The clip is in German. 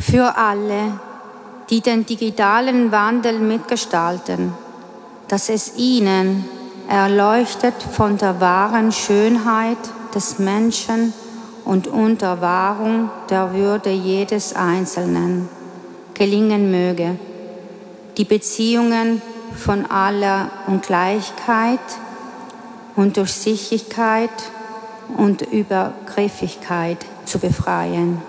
Für alle, die den digitalen Wandel mitgestalten, dass es ihnen, erleuchtet von der wahren Schönheit des Menschen und unter Wahrung der Würde jedes Einzelnen, gelingen möge, die Beziehungen von aller Ungleichheit und Durchsichtigkeit und Übergriffigkeit zu befreien.